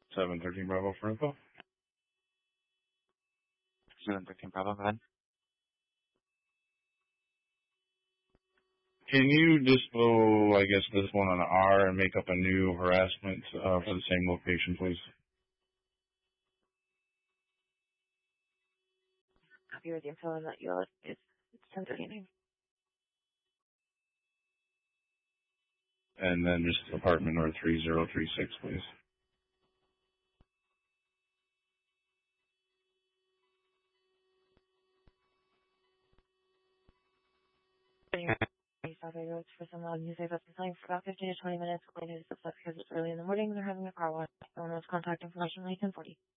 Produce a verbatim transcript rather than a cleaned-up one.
seven thirteen Bravo for info. seven thirteen Bravo, go ahead. Can you dispo, I guess, this one on R and make up a new harassment uh, for the same location, please? Copy with the info and let you know it's, it's ten thirty-nine. And then just apartment number three zero three six, please. Southway Roads for some odd news. I've been playing for about fifteen to twenty minutes. Later, it's upset because it's early in the morning. They're having a car wash. No one knows contact information by ten forty.